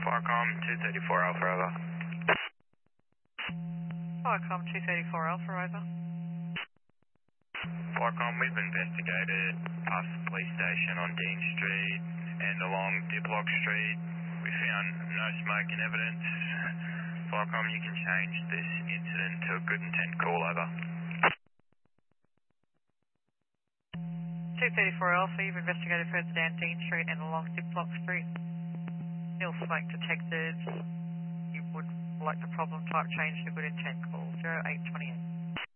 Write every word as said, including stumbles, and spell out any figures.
Firecom two thirty-four Alpha, over. Firecom two thirty-four Alpha, over. Firecom, we've investigated past the police station on Dean Street and along Diplock Street. We found no smoking evidence. Firecom, you can change this incident to a good intent call, over. two thirty-four Alpha, you've investigated further down Dean Street and along Diplock Street. Nil smoke detected. You would like the problem type change to good intent call, zero eight two eight.